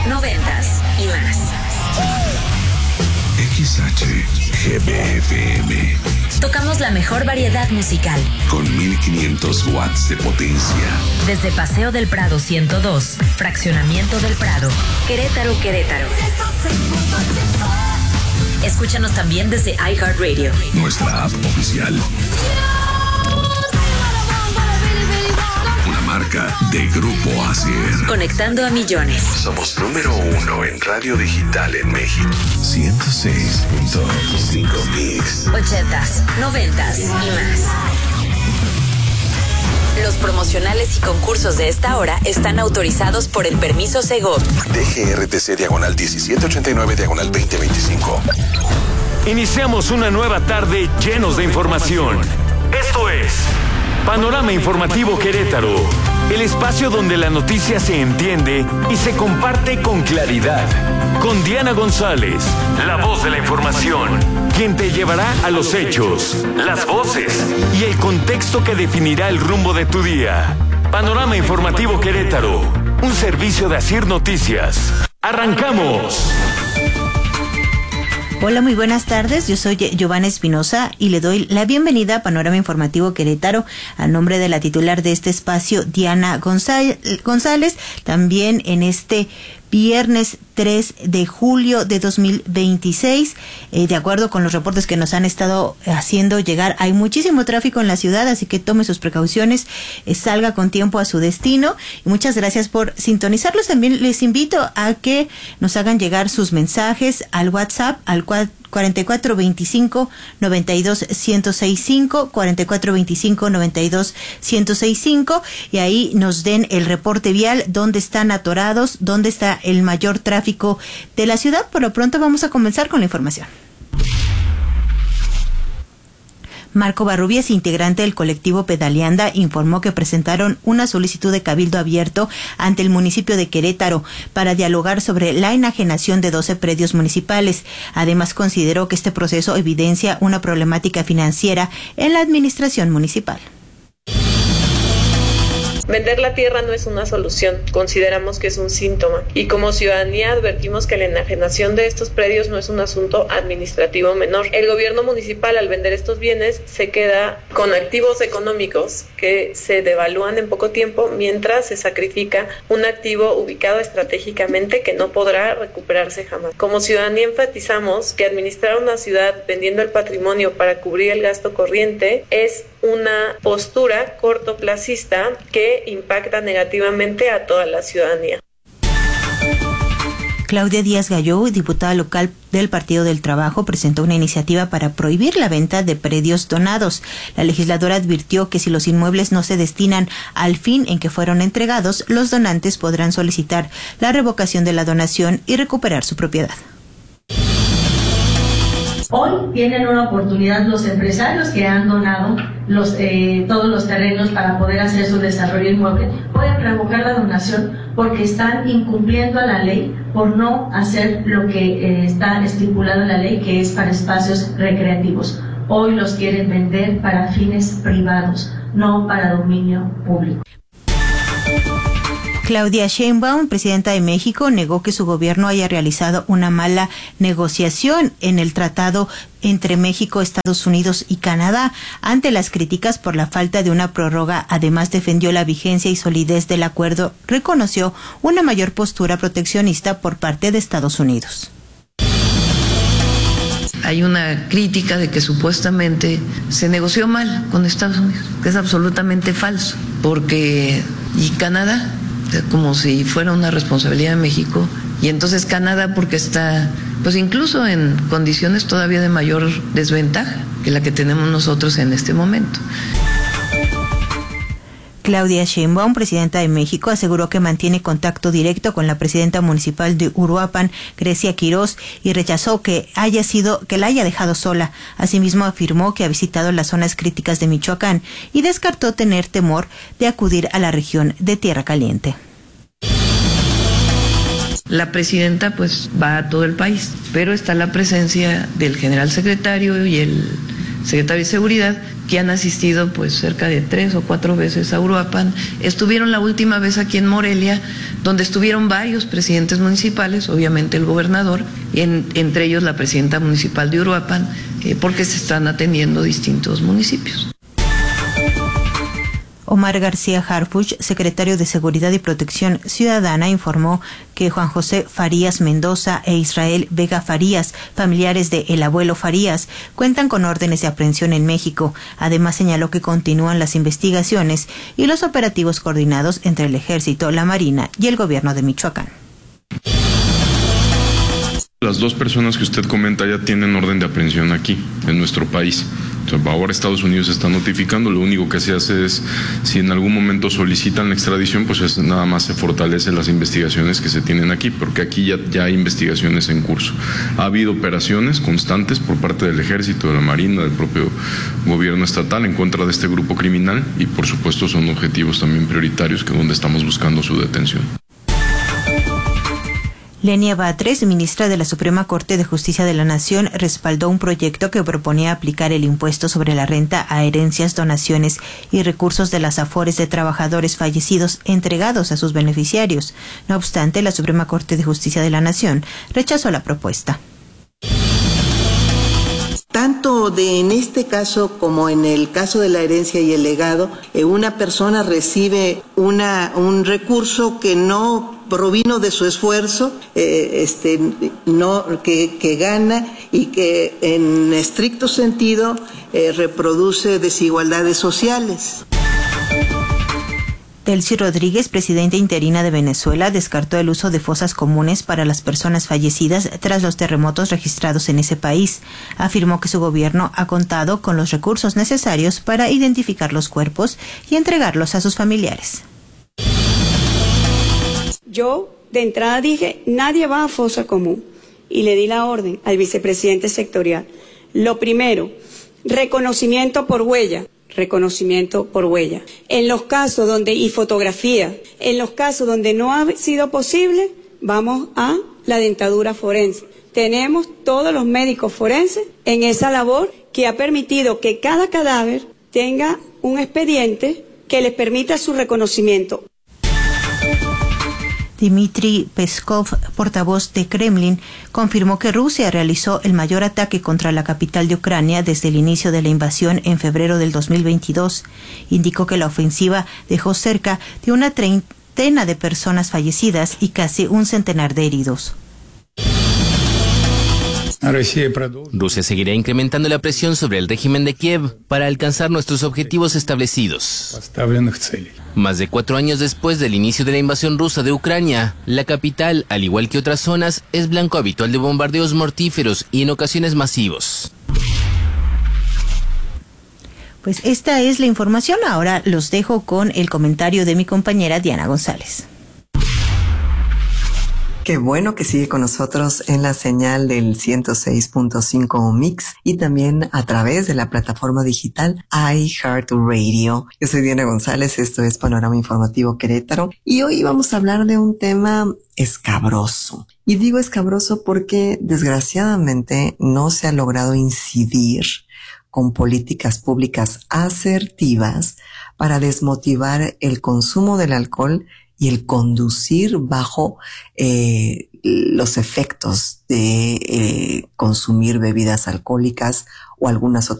noventas y más. XHGBFM. Tocamos la mejor variedad musical. Con 1500 watts de potencia. Desde Paseo del Prado 102, Fraccionamiento del Prado, Querétaro. Escúchanos también desde iHeartRadio. Nuestra app oficial. Una marca de Grupo ASIR. Conectando a millones. Somos número 1 en radio digital en México. 106.5 Mix. 80s, 90s y más. Los promocionales y concursos de esta hora están autorizados por el permiso Segov. DGRTC /1789/2025. Iniciamos una nueva tarde llenos de información. Esto es Panorama Informativo Querétaro, el espacio donde la noticia se entiende y se comparte con claridad. Con Diana González, la voz de la información, quien te llevará a los hechos, las voces y el contexto que definirá el rumbo de tu día. Panorama Informativo Querétaro, un servicio de ASIR Noticias. ¡Arrancamos! Hola, muy buenas tardes. Yo soy Giovanna Espinosa y le doy la bienvenida a Panorama Informativo Querétaro a nombre de la titular de este espacio, Diana González. También en este viernes 3 de julio de 2026. De acuerdo con los reportes que nos han estado haciendo llegar, hay muchísimo tráfico en la ciudad, así que tome sus precauciones, salga con tiempo a su destino. Y muchas gracias por sintonizarlos. También les invito a que nos hagan llegar sus mensajes al WhatsApp, al 4425-92-1065, 4425-92-1065, y ahí nos den el reporte vial, dónde están atorados, dónde está el mayor tráfico de la ciudad. Por lo pronto vamos a comenzar con la información. Marco Barrubias, integrante del colectivo Pedaleanda, informó que presentaron una solicitud de cabildo abierto ante el municipio de Querétaro para dialogar sobre la enajenación de 12 predios municipales. Además, consideró que este proceso evidencia una problemática financiera en la administración municipal. Vender la tierra no es una solución, consideramos que es un síntoma, y como ciudadanía advertimos que la enajenación de estos predios no es un asunto administrativo menor. El gobierno municipal, al vender estos bienes, se queda con activos económicos que se devalúan en poco tiempo, mientras se sacrifica un activo ubicado estratégicamente que no podrá recuperarse jamás. Como ciudadanía enfatizamos que administrar una ciudad vendiendo el patrimonio para cubrir el gasto corriente es una postura cortoplacista que impacta negativamente a toda la ciudadanía. Claudia Díaz Galló, diputada local del Partido del Trabajo, presentó una iniciativa para prohibir la venta de predios donados. La legisladora advirtió que si los inmuebles no se destinan al fin en que fueron entregados, los donantes podrán solicitar la revocación de la donación y recuperar su propiedad. Hoy tienen una oportunidad los empresarios que han donado todos los terrenos para poder hacer su desarrollo inmueble, pueden revocar la donación porque están incumpliendo a la ley por no hacer lo que está estipulado en la ley, que es para espacios recreativos. Hoy los quieren vender para fines privados, no para dominio público. Claudia Sheinbaum, presidenta de México, negó que su gobierno haya realizado una mala negociación en el tratado entre México, Estados Unidos y Canadá. Ante las críticas por la falta de una prórroga, además defendió la vigencia y solidez del acuerdo, reconoció una mayor postura proteccionista por parte de Estados Unidos. Hay una crítica de que supuestamente se negoció mal con Estados Unidos, que es absolutamente falso, porque ¿y Canadá? Como si fuera una responsabilidad de México, y entonces Canadá, porque está pues incluso en condiciones todavía de mayor desventaja que la que tenemos nosotros en este momento. Claudia Sheinbaum, presidenta de México, aseguró que mantiene contacto directo con la presidenta municipal de Uruapan, Grecia Quirós, y rechazó que la haya dejado sola. Asimismo, afirmó que ha visitado las zonas críticas de Michoacán y descartó tener temor de acudir a la región de Tierra Caliente. La presidenta pues va a todo el país, pero está la presencia del general secretario y el secretario de Seguridad, que han asistido pues cerca de 3 o 4 veces a Uruapan. Estuvieron la última vez aquí en Morelia, donde estuvieron varios presidentes municipales, obviamente el gobernador, entre ellos la presidenta municipal de Uruapan, porque se están atendiendo distintos municipios. Omar García Harfuch, secretario de Seguridad y Protección Ciudadana, informó que Juan José Farías Mendoza e Israel Vega Farías, familiares de el abuelo Farías, cuentan con órdenes de aprehensión en México. Además, señaló que continúan las investigaciones y los operativos coordinados entre el Ejército, la Marina y el Gobierno de Michoacán. Las 2 personas que usted comenta ya tienen orden de aprehensión aquí, en nuestro país. Ahora Estados Unidos está notificando, lo único que se hace es, si en algún momento solicitan la extradición, pues es nada más se fortalecen las investigaciones que se tienen aquí, porque aquí ya hay investigaciones en curso. Ha habido operaciones constantes por parte del Ejército, de la Marina, del propio gobierno estatal en contra de este grupo criminal y por supuesto son objetivos también prioritarios que donde estamos buscando su detención. Lenia Batres, ministra de la Suprema Corte de Justicia de la Nación, respaldó un proyecto que proponía aplicar el impuesto sobre la renta a herencias, donaciones y recursos de las afores de trabajadores fallecidos entregados a sus beneficiarios. No obstante, la Suprema Corte de Justicia de la Nación rechazó la propuesta. Tanto en este caso como en el caso de la herencia y el legado, una persona recibe un recurso que no provino de su esfuerzo, que gana y que en estricto sentido reproduce desigualdades sociales. Delcy Rodríguez, presidenta interina de Venezuela, descartó el uso de fosas comunes para las personas fallecidas tras los terremotos registrados en ese país. Afirmó que su gobierno ha contado con los recursos necesarios para identificar los cuerpos y entregarlos a sus familiares. Yo de entrada dije, nadie va a fosa común, y le di la orden al vicepresidente sectorial. Lo primero, reconocimiento por huella. En los casos y fotografía, en los casos donde no ha sido posible, vamos a la dentadura forense. Tenemos todos los médicos forenses en esa labor que ha permitido que cada cadáver tenga un expediente que les permita su reconocimiento. Dmitry Peskov, portavoz de Kremlin, confirmó que Rusia realizó el mayor ataque contra la capital de Ucrania desde el inicio de la invasión en febrero del 2022. Indicó que la ofensiva dejó cerca de una treintena de personas fallecidas y casi un centenar de heridos. Rusia seguirá incrementando la presión sobre el régimen de Kiev para alcanzar nuestros objetivos establecidos. Más de 4 años después del inicio de la invasión rusa de Ucrania, la capital, al igual que otras zonas, es blanco habitual de bombardeos mortíferos y en ocasiones masivos. Pues esta es la información. Ahora los dejo con el comentario de mi compañera Diana González. Qué bueno que sigue con nosotros en la señal del 106.5 Mix y también a través de la plataforma digital iHeartRadio. Yo soy Diana González, esto es Panorama Informativo Querétaro y hoy vamos a hablar de un tema escabroso. Y digo escabroso porque desgraciadamente no se ha logrado incidir con políticas públicas asertivas para desmotivar el consumo del alcohol y el conducir bajo los efectos de consumir bebidas alcohólicas o algunas otras